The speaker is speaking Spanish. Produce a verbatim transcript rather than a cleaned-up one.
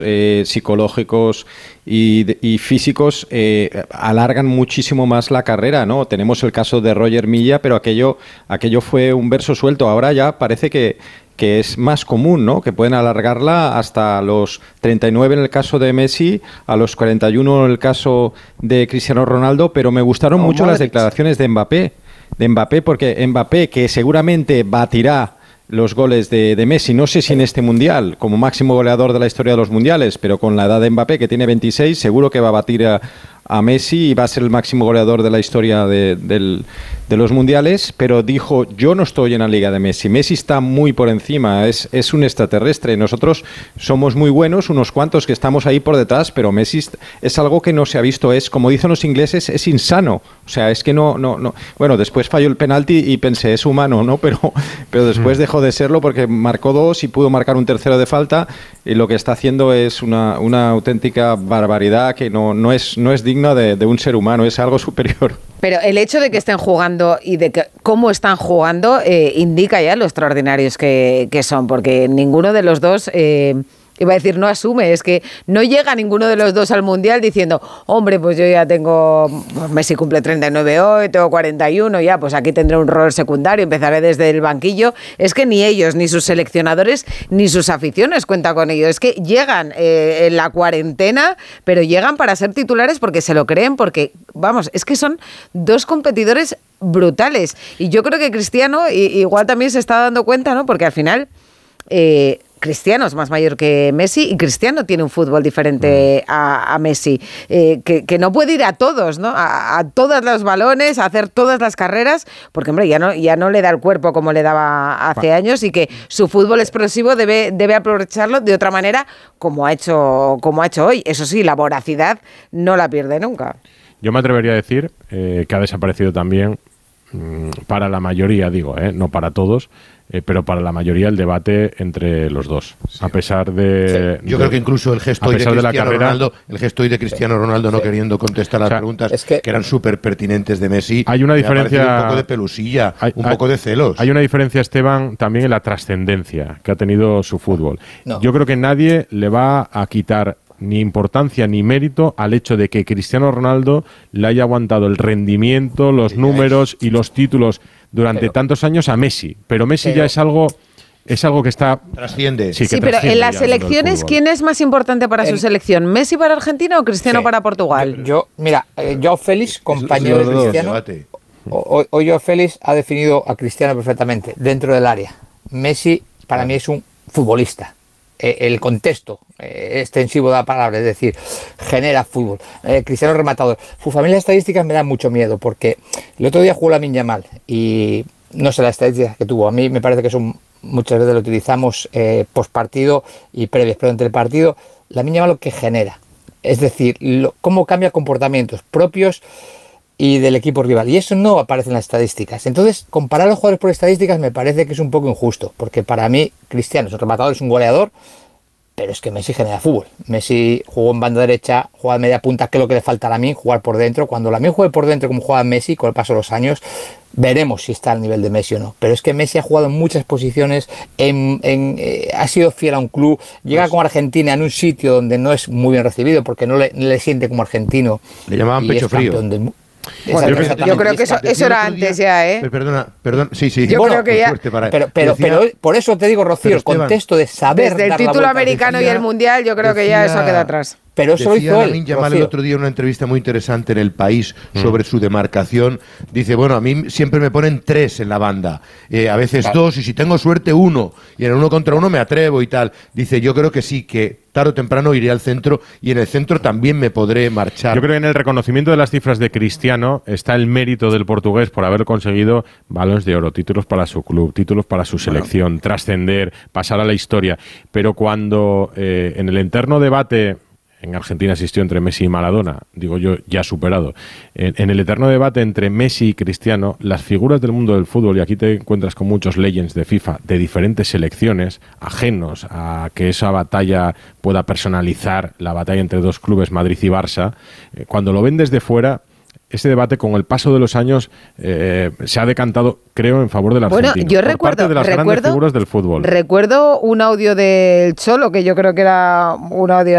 eh, psicológicos y, y físicos eh, alargan muchísimo más la carrera, ¿no? Tenemos el caso de Roger Milla, pero aquello, aquello fue un verso suelto. Ahora ya parece que, que es más común, ¿no? Que pueden alargarla hasta los treinta y nueve en el caso de Messi, a los cuarenta y uno en el caso de Cristiano Ronaldo, pero me gustaron oh, mucho Modric. Las declaraciones de Mbappé, de Mbappé, porque Mbappé, que seguramente batirá los goles de, de Messi, no sé si en este Mundial, como máximo goleador de la historia de los Mundiales, pero con la edad de Mbappé, que tiene veintiséis, seguro que va a batir a, a Messi y va a ser el máximo goleador de la historia de, del, de los Mundiales, pero dijo, yo no estoy en la liga de Messi, Messi está muy por encima, es, es un extraterrestre, nosotros somos muy buenos, unos cuantos que estamos ahí por detrás, pero Messi es algo que no se ha visto, es, como dicen los ingleses, es insano, o sea, es que no, no, no, bueno, después falló el penalti y pensé, es humano, ¿no? Pero, pero después mm. dejó de serlo porque marcó dos y pudo marcar un tercero de falta y lo que está haciendo es una, una auténtica barbaridad que no, no es, no es digna de, de un ser humano, es algo superior. Pero el hecho de que estén jugando y de que cómo están jugando eh, indica ya lo extraordinarios que, que son, porque ninguno de los dos... Eh, Iba a decir, no asume, es que no llega ninguno de los dos al Mundial diciendo, hombre, pues yo ya tengo, Messi cumple treinta y nueve hoy, tengo cuarenta y uno, ya, pues aquí tendré un rol secundario, empezaré desde el banquillo. Es que ni ellos, ni sus seleccionadores, ni sus aficiones cuentan con ello. Es que llegan eh, en la cuarentena, pero llegan para ser titulares porque se lo creen, porque, vamos, es que son dos competidores brutales. Y yo creo que Cristiano y, igual también se está dando cuenta, ¿no? Porque al final... Eh, Cristiano es más mayor que Messi y Cristiano tiene un fútbol diferente a, a Messi, eh, que, que no puede ir a todos, ¿no? A, a todos los balones, a hacer todas las carreras, porque hombre, ya no, ya no le da el cuerpo como le daba hace bueno. años y que su fútbol explosivo debe, debe aprovecharlo de otra manera como ha hecho, como ha hecho hoy. Eso sí, la voracidad no la pierde nunca. Yo me atrevería a decir eh, que ha desaparecido también, mmm, para la mayoría, digo, eh, no para todos, Eh, pero para la mayoría el debate entre los dos, sí. a pesar de... Sí. Yo de, creo que incluso el gesto de Cristiano, de la carrera, Ronaldo, el gesto de Cristiano Ronaldo sí. no queriendo contestar las o sea, preguntas es que, que eran súper pertinentes de Messi. Hay una diferencia... Un poco de pelusilla, hay, un hay, poco de celos. Hay una diferencia, Esteban, también en la trascendencia que ha tenido su fútbol. No. Yo creo que nadie le va a quitar ni importancia ni mérito al hecho de que Cristiano Ronaldo le haya aguantado el rendimiento, los números y los títulos durante pero, tantos años a Messi, pero Messi pero, ya es algo es algo que está trasciende. Sí, que sí pero en las selecciones, ¿quién es más importante para el, su selección? ¿Messi para Argentina o Cristiano sí. para Portugal? Yo, yo mira, eh, Joao Félix, compañero de Cristiano, hoy, hoy Joao Félix ha definido a Cristiano perfectamente dentro del área. Messi para mí es un futbolista. El contexto eh, extensivo de la palabra, es decir, genera fútbol. Eh, Cristiano rematador. Sus familias estadísticas me dan mucho miedo porque el otro día jugó Lamine Yamal y no sé las estadísticas que tuvo. A mí me parece que son muchas veces lo utilizamos eh, post partido y previas, pero entre el partido, Lamine Yamal lo que genera. Es decir, lo, cómo cambia comportamientos propios y del equipo rival. Y eso no aparece en las estadísticas. Entonces, comparar a los jugadores por estadísticas me parece que es un poco injusto, porque para mí Cristiano es un rematador, es un goleador, pero es que Messi genera fútbol. Messi jugó en banda derecha, juega en media punta, que es lo que le falta a Lamine, jugar por dentro. Cuando Lamine juegue por dentro como juega Messi, con el paso de los años, veremos si está al nivel de Messi o no. Pero es que Messi ha jugado en muchas posiciones, en, en, eh, ha sido fiel a un club, llega como Argentina en un sitio donde no es muy bien recibido, porque no le, no le siente como argentino. Le llamaban pecho frío. Del, Bueno, yo, yo creo que eso, eso era antes ya, ¿eh? Perdona, perdón, sí, sí. Yo bueno, creo que ya. Para, pero, pero, decía, pero por eso te digo, Rocío, el Esteban, contexto de saber. Desde el título americano decía, y el mundial, yo creo decía, que ya eso queda atrás. Pero eso decía lo hizo Lamine Yamal el otro día en una entrevista muy interesante en El País sobre mm. su demarcación. Dice, bueno, a mí siempre me ponen tres en la banda, eh, a veces claro. dos, y si tengo suerte uno, y en el uno contra uno me atrevo y tal. Dice, yo creo que sí, que tarde o temprano iré al centro y en el centro también me podré marchar. Yo creo que en el reconocimiento de las cifras de Cristiano está el mérito del portugués por haber conseguido balones de oro, títulos para su club, títulos para su selección, bueno. trascender, pasar a la historia. Pero cuando eh, en el eterno debate... En Argentina existió entre Messi y Maradona, digo yo, ya superado. En, en el eterno debate entre Messi y Cristiano, las figuras del mundo del fútbol, y aquí te encuentras con muchos legends de FIFA, de diferentes selecciones, ajenos a que esa batalla pueda personalizar la batalla entre dos clubes, Madrid y Barça, eh, cuando lo ven desde fuera, ese debate con el paso de los años eh, se ha decantado, creo, en favor del argentino. Bueno, yo por recuerdo, parte de las recuerdo, grandes figuras del fútbol. Recuerdo un audio del Cholo, que yo creo que era un audio